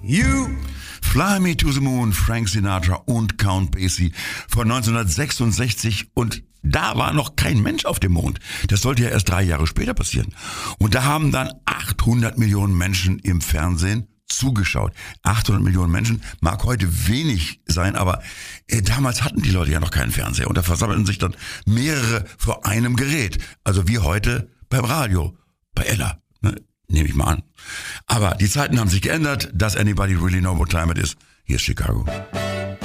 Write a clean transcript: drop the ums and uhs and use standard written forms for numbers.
You. Fly Me to the Moon, Frank Sinatra und Count Basie von 1966 und da war noch kein Mensch auf dem Mond. Das sollte ja erst 3 Jahre später passieren. Und da haben dann 800 Millionen Menschen im Fernsehen zugeschaut. 800 Millionen Menschen mag heute wenig sein, aber damals hatten die Leute ja noch keinen Fernseher und da versammelten sich dann mehrere vor einem Gerät. Also wie heute beim Radio, bei Ella, ne? Nehme ich mal an. Aber die Zeiten haben sich geändert. Does anybody really know what time it is? Hier ist Chicago.